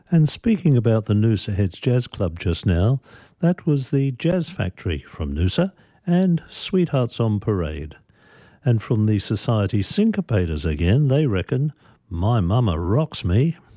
And speaking about the Noosa Heads Jazz Club just now, that was the Jazz Factory from Noosa and Sweethearts on Parade. And from the Society Syncopators again, they reckon My Mama Rocks Me.